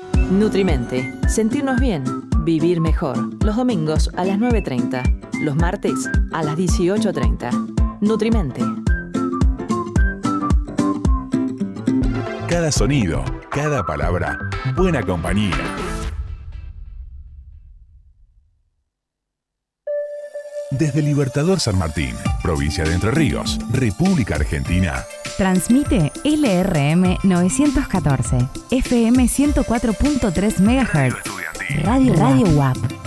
Nutrimente. Sentirnos bien. Vivir mejor. Los domingos a las 9:30. Los martes a las 18:30. Nutrimente. Cada sonido, cada palabra, buena compañía. Desde Libertador San Martín, provincia de Entre Ríos, República Argentina. Transmite LRM 914, FM 104.3 MHz, Radio UAP.